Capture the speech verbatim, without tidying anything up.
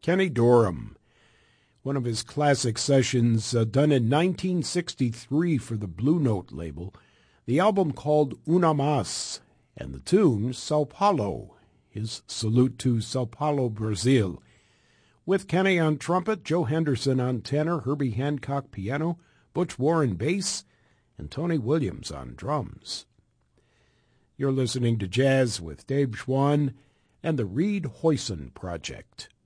Kenny Dorham, one of his classic sessions uh, done in nineteen sixty-three for the Blue Note label, the album called Una Mas, and the tune Sao Paulo, his salute to Sao Paulo, Brazil. With Kenny on trumpet, Joe Henderson on tenor, Herbie Hancock piano, Butch Warren bass, and Tony Williams on drums. You're listening to Jazz with Dave Schwann and the Reed Hoyson Project.